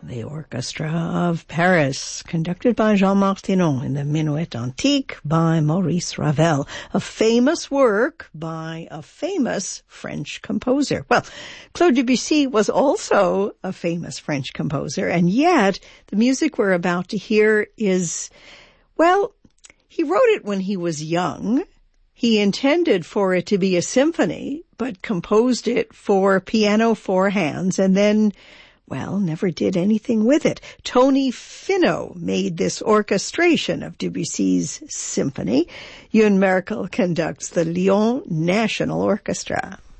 The Orchestra of Paris, conducted by Jean Martinon in the Minuet Antique by Maurice Ravel, a famous work by a famous French composer. Well, Claude Debussy was also a famous French composer, and yet the music we're about to hear is, well, he wrote it when he was young. He intended for it to be a symphony, but composed it for piano, four hands, and then, well, never did anything with it. Tony Finau made this orchestration of Debussy's symphony. Ewan Merkel conducts the Lyon National Orchestra.